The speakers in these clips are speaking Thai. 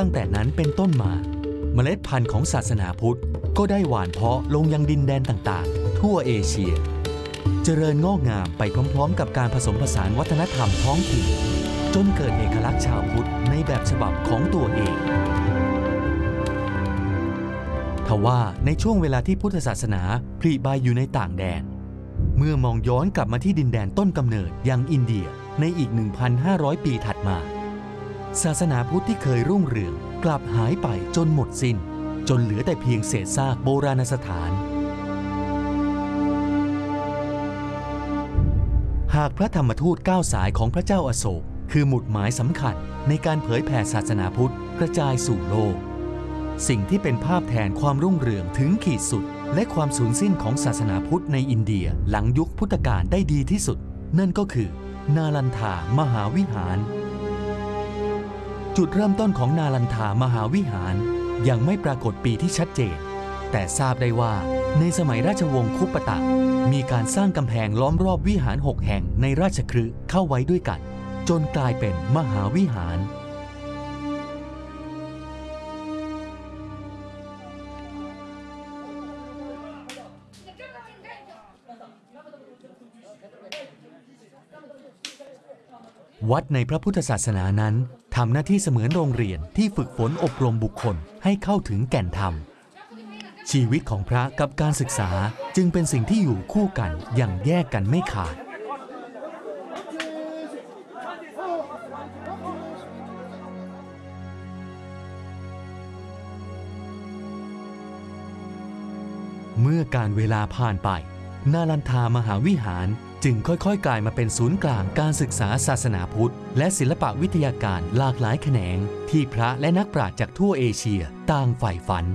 ตั้งแต่นั้นเป็นต้นมาเมล็ดพันธุ์ของศาสนาพุทธก็ได้หว่านเพาะลงยังดินแดนต่างๆทั่วเอเชียเจริญงอกงามไปพร้อมๆกับการผสมผสานวัฒนธรรมท้องถิ่นจนเกิดเอกลักษณ์ชาวพุทธในแบบฉบับของตัวเองทว่าในช่วงเวลาที่พุทธศาสนาผลิใบอยู่ในต่างแดนเมื่อมองย้อนกลับมาที่ดินแดนต้นกำเนิดยังอินเดียในอีก 1,500 ปีถัดมาศาสนาพุทธที่เคยรุ่งเรืองกลับหายไปจนหมดสิ้นจนเหลือแต่เพียงเศษซากโบราณสถานหากพระธรรมทูต9 สายของพระเจ้าอโศกคือหมุดหมายสำคัญในการเผยแผ่ศาสนาพุทธกระจายสู่โลกสิ่งที่เป็นภาพแทนความรุ่งเรืองถึงขีดสุดและความสูญสิ้นของศาสนาพุทธในอินเดียหลังยุคพุทธกาลได้ดีที่สุดนั่นก็คือนาลันทามหาวิหารจุดเริ่มต้นของนาลันทามหาวิหารยังไม่ปรากฏปีที่ชัดเจนแต่ทราบได้ว่าในสมัยราชวงศ์คุปตะมีการสร้างกำแพงล้อมรอบวิหาร6 แห่งในราชคฤห์เข้าไว้ด้วยกันจนกลายเป็นมหาวิหารวัดในพระพุทธศาสนานั้นทำหน้าที่เสมือนโรงเรียนที่ฝึกฝนอบรมบุคคลให้เข้าถึงแก่นธรรมชีวิตของพระกับการศึกษาจึงเป็นสิ่งที่อยู่คู่กันอย่างแยกกันไม่ขาดเมื่อการเวลาผ่านไปนาลันทามหาวิหารจึงค่อยๆกลายมาเป็นศูนย์กลางการศึกษาศาสนาพุทธและศิลปวิทยาการหลากหลายแขนงที่พระและนักปราชญ์จากทั่วเอเชียต่างใฝ่ฝัน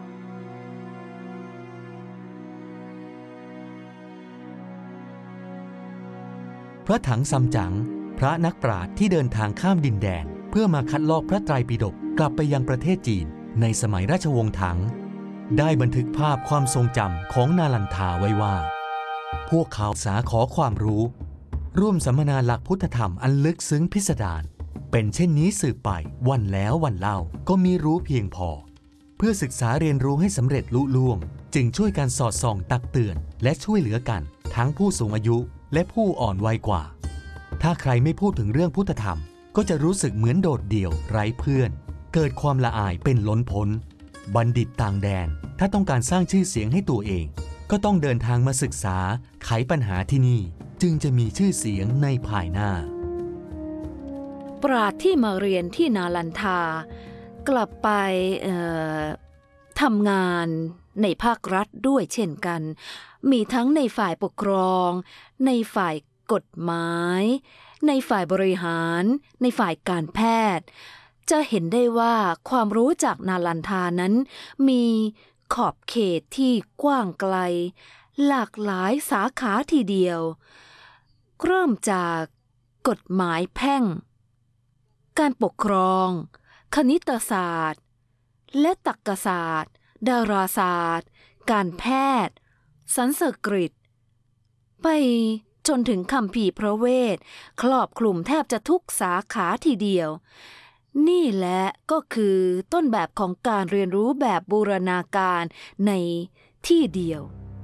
พระถังซัมจั๋งพระนักปราชญ์ที่เดินทางข้ามดินแดนเพื่อมาคัดลอกพระไตรปิฎกกลับไปยังประเทศจีนในสมัยราชวงศ์ถังได้บันทึกภาพความทรงจำของนาลันทาไว้ว่าพวกเขาสาขอความรู้ร่วมสัมมนาหลักพุทธธรรมอันลึกซึ้งพิสดารเป็นเช่นนี้สืบไปวันแล้ววันเล่าก็มีรู้เพียงพอเพื่อศึกษาเรียนรู้ให้สำเร็จลุล่วงจึงช่วยกันสอดส่องตักเตือนและช่วยเหลือกันทั้งผู้สูงอายุและผู้อ่อนวัยกว่าถ้าใครไม่พูดถึงเรื่องพุทธธรรมก็จะรู้สึกเหมือนโดดเดี่ยวไร้เพื่อนเกิดความละอายเป็นล้นพ้นบัณฑิตต่างแดนถ้าต้องการสร้างชื่อเสียงให้ตัวเองก็ต้องเดินทางมาศึกษาไขปัญหาที่นี่จึงจะมีชื่อเสียงในภายหน้าปราชญ์ที่มาเรียนที่นาลันทากลับไปทำงานในภาครัฐด้วยเช่นกันมีทั้งในฝ่ายปกครองในฝ่ายกฎหมายในฝ่ายบริหารในฝ่ายการแพทย์จะเห็นได้ว่าความรู้จากนาลันทานั้นมีขอบเขตที่กว้างไกลหลากหลายสาขาทีเดียวเริ่มจากกฎหมายแพ่งการปกครองคณิตศาสตร์และตรรกศาสตร์ดาราศาสตร์การแพทย์สันสกฤตไปจนถึงคัมภีร์พระเวทครอบคลุมแทบจะทุกสาขาทีเดียวนี่แหละก็คือต้นแบบของการเรียนรู้แบบบูรณาการในที่เดียว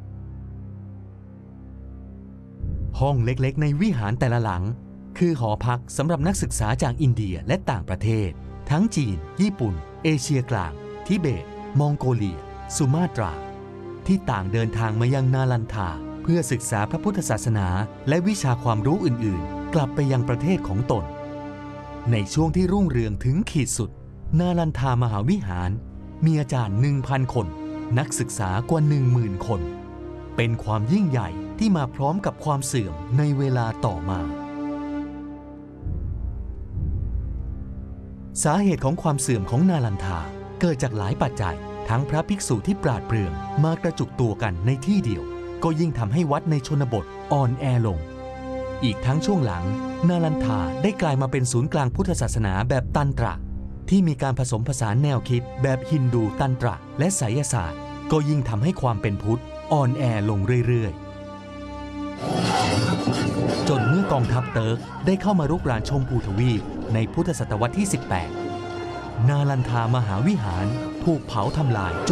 ห้องเล็กๆในวิหารแต่ละหลังคือหอพักสำหรับนักศึกษาจากอินเดียและต่างประเทศทั้งจีนญี่ปุ่นเอเชียกลางทิเบตมองโกเลียสุมาตราที่ต่างเดินทางมายังนาลันทาเพื่อศึกษาพระพุทธศาสนาและวิชาความรู้อื่นๆกลับไปยังประเทศของตนในช่วงที่รุ่งเรืองถึงขีดสุดนาลันทามหาวิหารมีอาจารย์ 1,000 คนนักศึกษากว่า 10,000 คนเป็นความยิ่งใหญ่ที่มาพร้อมกับความเสื่อมในเวลาต่อมาสาเหตุของความเสื่อมของนาลันทาเกิดจากหลายปัจจัยทั้งพระภิกษุที่ปราดเปรื่องมากระจุกตัวกันในที่เดียวก็ยิ่งทำให้วัดในชนบทอ่อนแอลงอีกทั้งช่วงหลังนาลันทาได้กลายมาเป็นศูนย์กลางพุทธศาสนาแบบตันตระที่มีการผสมผสานแนวคิดแบบฮินดูตันตระและไสยศาสตร์ก็ยิ่งทำให้ความเป็นพุทธอ่อนแอลงเรื่อยๆจนเมื่อกองทัพเติร์กได้เข้ามารุกรานชมพูทวีปในพุทธศตวรรษที่ 18 นาลันทามหาวิหารถูกเผาทำลาย